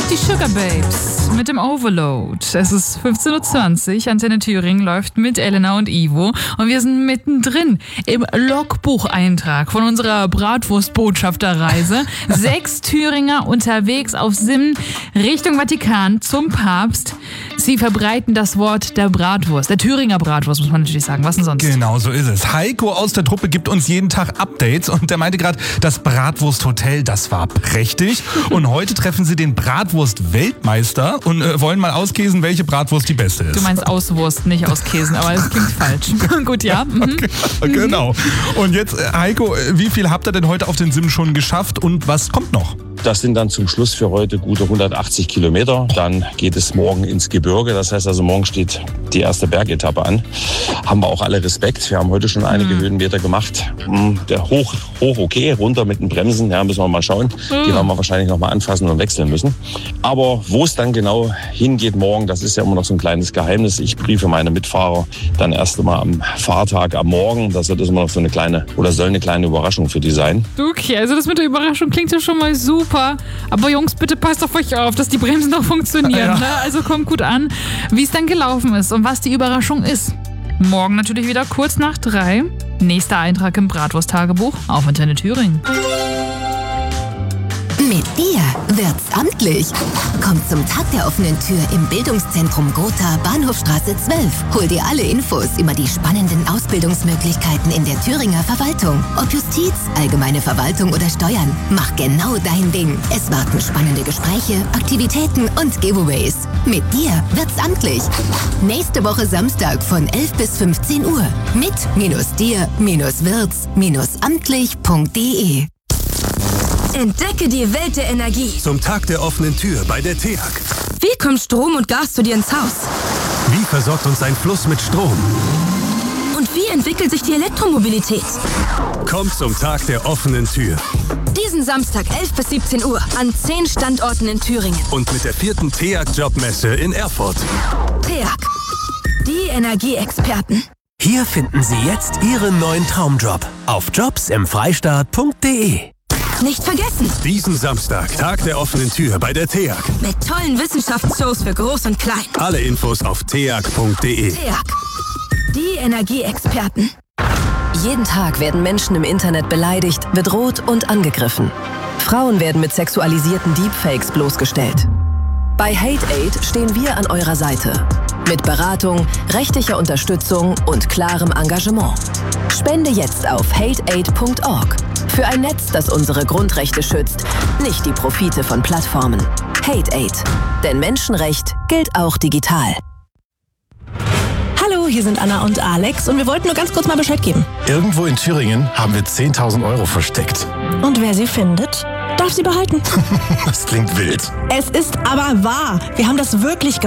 Die Sugar Babes mit dem Overload. Es ist 15.20 Uhr, Antenne Thüringen läuft mit Elena und Ivo und wir sind mittendrin im Logbucheintrag von unserer Bratwurst-Botschafterreise. 6 Thüringer unterwegs auf Sim Richtung Vatikan zum Papst. Sie verbreiten das Wort der Bratwurst, der Thüringer Bratwurst, muss man natürlich sagen. Was denn sonst? Genau, so ist es. Heiko aus der Truppe gibt uns jeden Tag Updates und der meinte gerade, das Bratwursthotel, das war prächtig. Und heute treffen sie den Bratwurst-Weltmeister und wollen mal auskäsen, welche Bratwurst die beste ist. Du meinst Auswurst, nicht auskäsen, aber das klingt falsch. Gut, ja. Okay, genau. Und jetzt, Heiko, wie viel habt ihr denn heute auf den Sim schon geschafft und was kommt noch? Das sind dann zum Schluss für heute gute 180 Kilometer. Dann geht es morgen ins Gebirge. Das heißt also, morgen steht die erste Bergetappe an. Haben wir auch alle Respekt. Wir haben heute schon einige Höhenmeter gemacht. Der hoch okay, runter mit den Bremsen. Ja, müssen wir mal schauen. Die werden wir wahrscheinlich noch mal anfassen und wechseln müssen. Aber wo es dann genau hingeht morgen, das ist ja immer noch so ein kleines Geheimnis. Ich briefe meine Mitfahrer dann erst einmal am Fahrtag am Morgen. Das wird immer noch so eine kleine oder soll eine kleine Überraschung für die sein. Okay, also das mit der Überraschung klingt ja schon mal super. Aber Jungs, bitte passt auf euch auf, dass die Bremsen noch funktionieren. Ja. Ne? Also kommt gut an, wie es dann gelaufen ist und was die Überraschung ist. Morgen natürlich wieder kurz nach 3. Nächster Eintrag im Bratwurst-Tagebuch auf Antenne Thüringen. Mit dir wird's amtlich. Komm zum Tag der offenen Tür im Bildungszentrum Gotha, Bahnhofstraße 12. Hol dir alle Infos über die spannenden Ausbildungsmöglichkeiten in der Thüringer Verwaltung. Ob Justiz, allgemeine Verwaltung oder Steuern, mach genau dein Ding. Es warten spannende Gespräche, Aktivitäten und Giveaways. Mit dir wird's amtlich. Nächste Woche Samstag von 11 bis 15 Uhr. Mit dir-wirts-amtlich.de. Entdecke die Welt der Energie. Zum Tag der offenen Tür bei der TEAG. Wie kommt Strom und Gas zu dir ins Haus? Wie versorgt uns ein Fluss mit Strom? Und wie entwickelt sich die Elektromobilität? Kommt zum Tag der offenen Tür. Diesen Samstag 11 bis 17 Uhr an 10 Standorten in Thüringen. Und mit der 4. TEAG-Jobmesse in Erfurt. TEAG, die Energieexperten. Hier finden Sie jetzt Ihren neuen Traumjob auf jobsimfreistaat.de. Nicht vergessen, Diesen Samstag, Tag der offenen Tür bei der TEAG. mit tollen Wissenschaftsshows für Groß und Klein. Alle Infos auf teag.de. TEAG, die Energieexperten. Jeden Tag werden Menschen im Internet beleidigt, bedroht und angegriffen. Frauen werden mit sexualisierten Deepfakes bloßgestellt. Bei HateAid stehen wir an eurer Seite. Mit Beratung, rechtlicher Unterstützung und klarem Engagement. Spende jetzt auf hateaid.org. Für ein Netz, das unsere Grundrechte schützt, nicht die Profite von Plattformen. HateAid. Denn Menschenrecht gilt auch digital. Hallo, hier sind Anna und Alex und wir wollten nur ganz kurz mal Bescheid geben. Irgendwo in Thüringen haben wir 10.000 Euro versteckt. Und wer sie findet, darf sie behalten. Das klingt wild. Es ist aber wahr. Wir haben das wirklich gemacht.